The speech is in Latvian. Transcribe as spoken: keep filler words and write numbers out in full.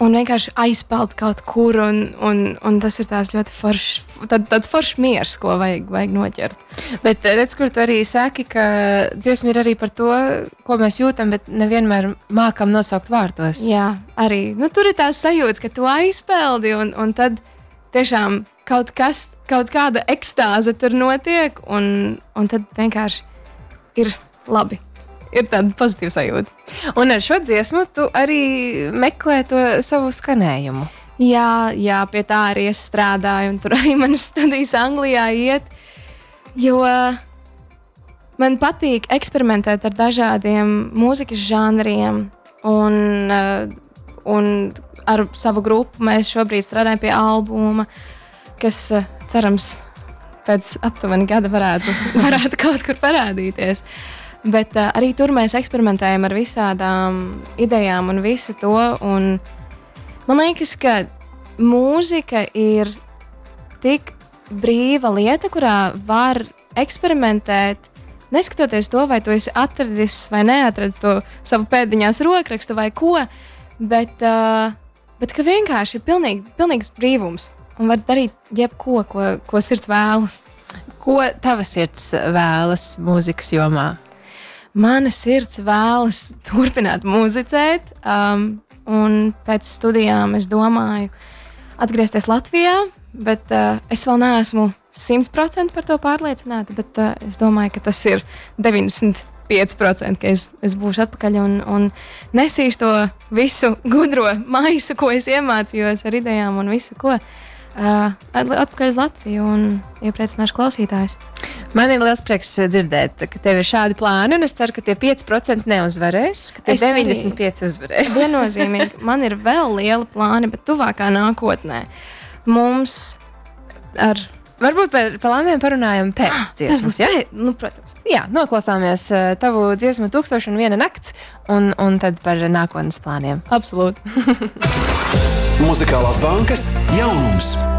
un vienkārši aizpeld kaut kur, un, un, un tas ir tās ļoti foršs, tād, tāds foršs miers, ko vajag, vajag noķert. Bet redz, kur tu arī saki, ka dziesma ir arī par to, ko mēs jūtam, bet nevienmēr mākam nosaukt vārdos. Jā, arī. Nu, tur ir tās sajūtas, ka tu aizpeldi, un, un tad tiešām kaut kas, kaut kāda ekstāze tur notiek, un, un tad vienkārši ir labi. Ir tāda pozitīva sajūta. Un ar šo dziesmu tu arī meklē to savu skanējumu. Jā, jā, pie tā arī es strādāju, un tur arī manas studijas Anglijā iet, jo man patīk eksperimentēt ar dažādiem mūzikas žanriem, un, un ar savu grupu mēs šobrīd strādājam pie albuma, kas, cerams, pēc aptuveni gada varētu, varētu kaut kur parādīties. Bet uh, arī tur mēs eksperimentējam ar visādām idejām un visu to. Un man liekas, ka mūzika ir tik brīva lieta, kurā var eksperimentēt, neskatoties to, vai tu esi atradis vai neatradis to savu pēdiņās rokrakstu vai ko, bet, uh, bet ka vienkārši ir pilnīgi, pilnīgs brīvums un var darīt jebko, ko, ko sirds vēlas. Ko tava sirds vēlas mūzikas jomā? Mana sirds vēlas turpināt muzicēt, um, un pēc studijām es domāju atgriezties Latvijā, bet uh, es vēl neesmu simt procenti par to pārliecināta, bet uh, es domāju, ka tas ir deviņdesmit pieci procenti, ka es, es būšu atpakaļ un, un nesīšu to visu gudro maisu, ko es iemācījos ar idejām un visu, ko uh, atpakaļ uz Latviju un iepriecināšu klausītājus. Man ir liels prieks dzirdēt, ka tev ir šādi plāni, un es ceru, ka tie pieci procenti neuzvarēs, ka tie es deviņdesmit pieci uzvarēs. Viennozīmīgi, man ir vēl liela plāni, bet tuvākā nākotnē mums ar... Varbūt par plāniem parunājam pēc dziesmas, ja? Nu, protams. Jā, noklausāmies tavu dziesmu Tūkstoši un viena nakts, un, un tad par nākotnes plāniem. Absolūti. Muzikālās bankas jaunums.